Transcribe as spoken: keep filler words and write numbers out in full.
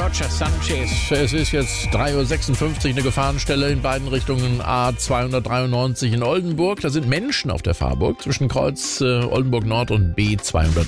Roger Sanchez. Es ist jetzt drei Uhr sechsundfünfzig, eine Gefahrenstelle in beiden Richtungen A zweihundertdreiundneunzig in Oldenburg. Da sind Menschen auf der Fahrburg zwischen Kreuz äh, Oldenburg Nord und B zweihundert.